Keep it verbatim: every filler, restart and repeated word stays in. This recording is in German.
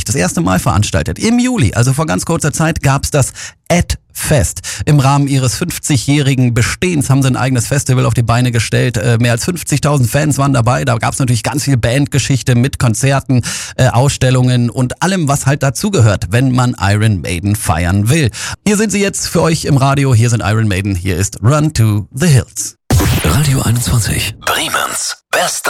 das erste Mal veranstaltet. Im Juli, also vor ganz kurzer Zeit, gab's das Ad-Fest. Im Rahmen ihres fünfzigjährigen Bestehens haben sie ein eigenes Festival auf die Beine gestellt. Äh, mehr als fünfzigtausend Fans waren dabei. Da gab's natürlich ganz viel Bandgeschichte mit Konzerten, äh, Ausstellungen und allem, was halt dazugehört, wenn man Iron Maiden feiern will. Hier sind sie jetzt für euch im Radio. Hier sind Iron Maiden. Hier ist Run to the Hills. Radio einundzwanzig. Bremens bester